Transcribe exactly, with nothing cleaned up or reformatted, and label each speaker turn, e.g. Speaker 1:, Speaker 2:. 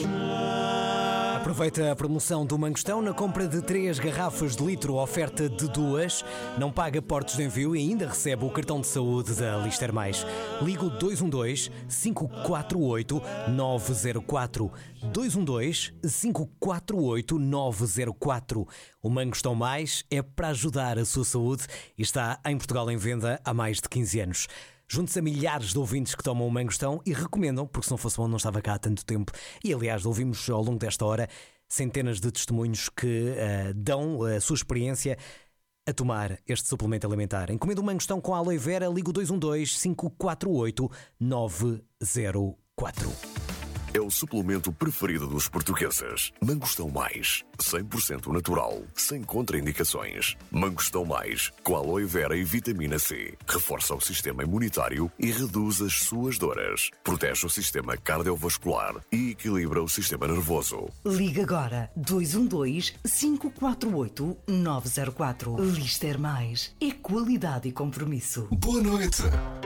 Speaker 1: Aproveita a promoção do Mangostão na compra de três garrafas de litro, oferta de duas. Não paga portos de envio e ainda recebe o cartão de saúde da Lister Mais. Liga o dois um dois, cinco quatro oito, nove zero quatro. dois um dois, cinco quatro oito, nove zero quatro. O Mangostão Mais é para ajudar a sua saúde e está em Portugal em venda há mais de quinze anos. Junte-se a milhares de ouvintes que tomam o Mangostão e recomendam, porque se não fosse bom não estava cá há tanto tempo. E aliás, ouvimos ao longo desta hora centenas de testemunhos que uh, dão a sua experiência a tomar este suplemento alimentar. Encomenda o Mangostão com aloe vera, liga o dois um dois, cinco quatro oito, nove zero quatro.
Speaker 2: É o suplemento preferido dos portugueses. Mangostão Mais, cem por cento natural, sem contraindicações. Mangostão Mais, com aloe vera e vitamina C. Reforça o sistema imunitário e reduz as suas dores. Protege o sistema cardiovascular e equilibra o sistema nervoso.
Speaker 3: Liga agora dois um dois, cinco quatro oito, nove zero quatro. Lister Mais. É qualidade e compromisso.
Speaker 2: Boa noite.